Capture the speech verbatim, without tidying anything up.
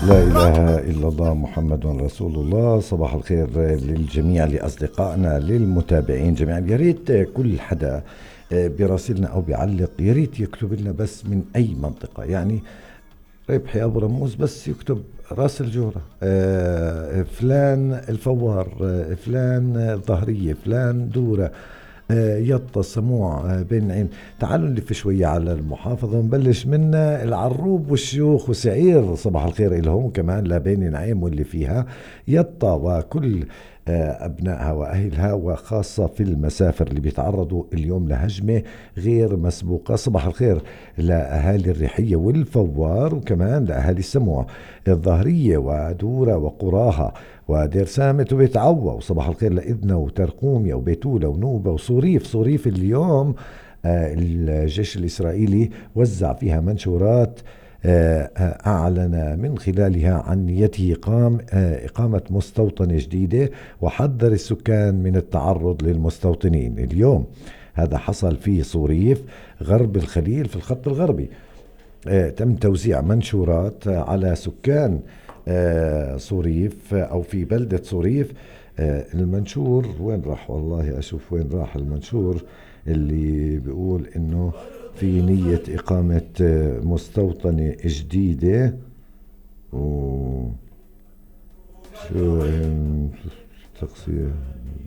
لا إله إلا الله محمد رسول الله. صباح الخير للجميع، لأصدقائنا، للمتابعين جميعا. يا ريت كل حدا براسلنا أو بيعلق يا ريت يكتب لنا بس من أي منطقة، يعني ربحي أبو رموز بس يكتب راس الجورة، آه، فلان الفوار، آه، فلان الظهرية، فلان دورة، آه، يطا السموع، آه، بين عين. تعالوا نلف شوية على المحافظة ونبلش من العروب والشيوخ وسعير. صباح الخير لهم كمان، لا بين نعيم واللي فيها، يطا وكل آه، أبنائها وأهلها، وخاصة في المسافر اللي بيتعرضوا اليوم لهجمة غير مسبوقة. صباح الخير لأهالي الريحية والفوار، وكمان لأهالي السموع، الظهرية ودورة وقراها ودير سامت وبيت عوا. وصباح الخير لإذنة وترقومية وبيتولة ونوبة وصوريف. صوريف اليوم آه الجيش الإسرائيلي وزع فيها منشورات آه آه، أعلن من خلالها عن نيته إقام آه إقامة مستوطنة جديدة، وحذر السكان من التعرض للمستوطنين. اليوم هذا حصل في صوريف غرب الخليل في الخط الغربي. آه، تم توزيع منشورات آه، على سكان آه، صوريف، آه، أو في بلدة صوريف. آه، المنشور وين راح؟ والله أشوف وين راح المنشور اللي بيقول إنه في نية إقامة آه، مستوطنة جديدة. و شو آه، تقصير